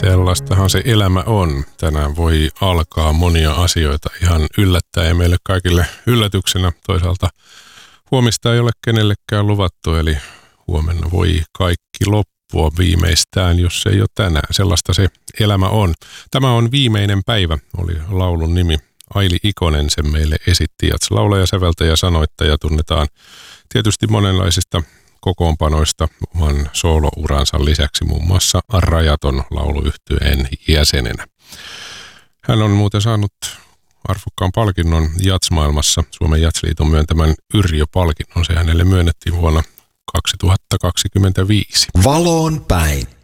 Sellaistahan se elämä on. Tänään voi alkaa monia asioita ihan yllättäen ja meille kaikille yllätyksenä. Toisaalta huomista ei ole kenellekään luvattu, eli huomenna voi kaikki loppua viimeistään, jos se ei ole tänään. Sellaista se elämä on. Tämä on Viimeinen päivä, oli laulun nimi. Aili Ikonen sen meille esitti. Laulaja, säveltäjä, sanoittaja tunnetaan tietysti monenlaisista kokoonpanoista oman soolouransa lisäksi muun muassa Rajaton lauluyhtyeen jäsenenä. Hän on muuten saanut arvokkaan palkinnon jatsmaailmassa, Suomen Jatsliiton myöntämän Yrjö-palkinnon. Se hänelle myönnettiin vuonna 2025. Valoon päin.